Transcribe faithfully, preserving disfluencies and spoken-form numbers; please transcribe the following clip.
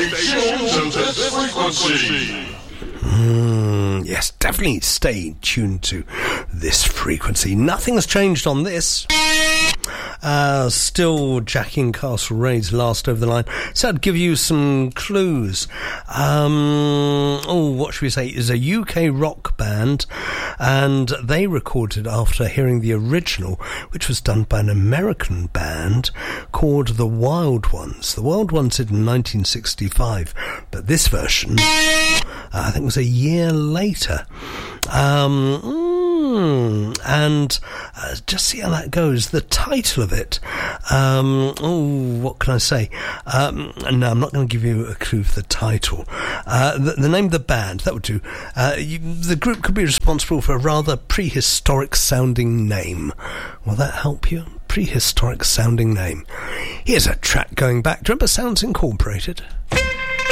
tuned to this frequency. Mm, yes, definitely stay tuned to this frequency. Nothing's changed on this. Uh, still Jackie and Castlereagh's last over the line. So I'd give you some clues. Um, oh, what should we say? It's a U K rock band, and they recorded after hearing the original, which was done by an American band called The Wild Ones. The Wild Ones did in nineteen sixty-five, but this version, uh, I think, was a year later. Um, mm, and uh, just see how that goes. The title of it, um, oh, what can I say? Um, no, I'm not going to give you a clue for the title. Uh, the, the name of the band, that would do. Uh, you, the group could be responsible for a rather prehistoric sounding name. Will that help you? Prehistoric sounding name. Here's a track going back. Do you remember Sounds Incorporated?